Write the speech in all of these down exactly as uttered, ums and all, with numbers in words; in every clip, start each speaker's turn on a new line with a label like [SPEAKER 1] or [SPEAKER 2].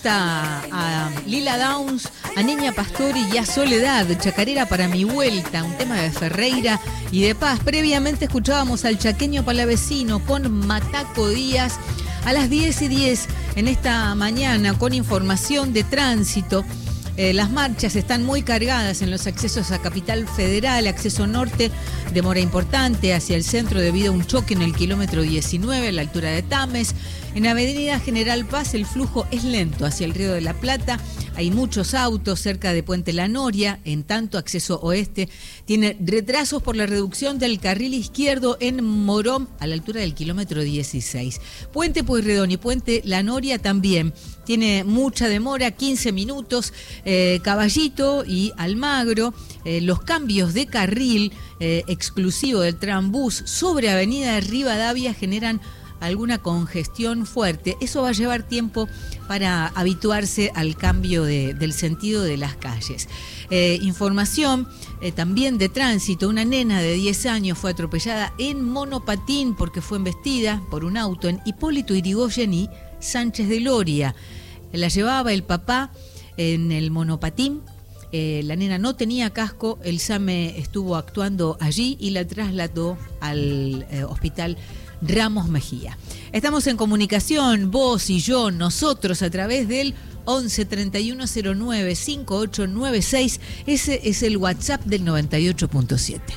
[SPEAKER 1] junta a Lila Downs, a Niña Pastori y a Soledad, Chacarera para mi vuelta, un tema de Ferreira y de Paz. Previamente escuchábamos al chaqueño palavecino con Mataco Díaz a las diez y diez en esta mañana con información de tránsito. Eh, las marchas están muy cargadas en los accesos a Capital Federal, acceso norte, demora importante hacia el centro debido a un choque en el kilómetro diecinueve a la altura de Tames. En Avenida General Paz el flujo es lento hacia el Río de la Plata. Hay muchos autos cerca de Puente La Noria, en tanto acceso oeste tiene retrasos por la reducción del carril izquierdo en Morón a la altura del kilómetro dieciséis. Puente Pueyrredón y Puente La Noria también tiene mucha demora, quince minutos. Eh, Caballito y Almagro, eh, los cambios de carril eh, exclusivo del Trambús sobre Avenida Rivadavia generan alguna congestión fuerte. Eso va a llevar tiempo para habituarse al cambio de, del sentido de las calles. Eh, información eh, también de tránsito. Una nena de diez años fue atropellada en monopatín porque fue embestida por un auto en Hipólito Yrigoyen y Sánchez de Loria. La llevaba el papá en el monopatín. Eh, la nena no tenía casco, el SAME estuvo actuando allí y la trasladó al eh, hospital Ramos Mejía. Estamos en comunicación, vos y yo, nosotros, a través del once treinta y uno cero nueve cincuenta y ocho noventa y seis. Ese es el WhatsApp del noventa y ocho punto siete.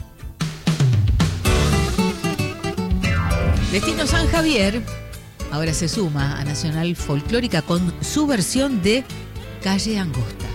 [SPEAKER 1] Destino San Javier ahora se suma a Nacional Folclórica con su versión de Calle Angosta.